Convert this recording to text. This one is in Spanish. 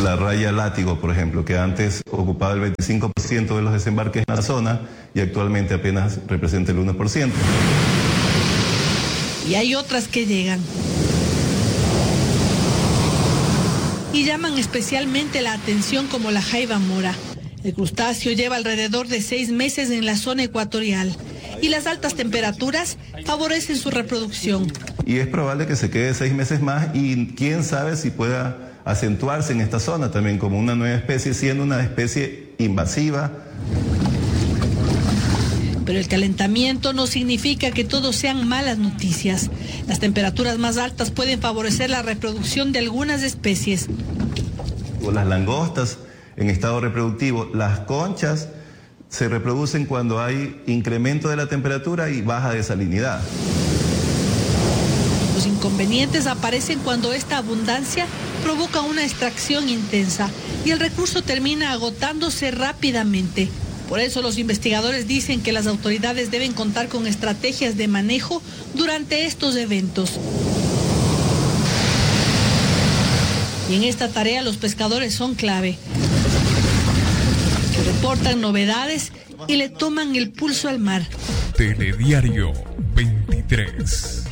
la raya látigo, por ejemplo, que antes ocupaba el 25% de los desembarques en la zona y actualmente apenas representa el 1%. Y hay otras que llegan y llaman especialmente la atención, como la jaiba mora. El crustáceo lleva alrededor de 6 meses en la zona ecuatorial y las altas temperaturas favorecen su reproducción. Y es probable que se quede 6 meses más y quién sabe si pueda acentuarse en esta zona también como una nueva especie, siendo una especie invasiva. Pero el calentamiento no significa que todo sean malas noticias. Las temperaturas más altas pueden favorecer la reproducción de algunas especies. Las langostas en estado reproductivo, las conchas se reproducen cuando hay incremento de la temperatura y baja de salinidad. Los inconvenientes aparecen cuando esta abundancia provoca una extracción intensa y el recurso termina agotándose rápidamente. Por eso los investigadores dicen que las autoridades deben contar con estrategias de manejo durante estos eventos. Y en esta tarea los pescadores son clave, que reportan novedades y le toman el pulso al mar. Telediario 23.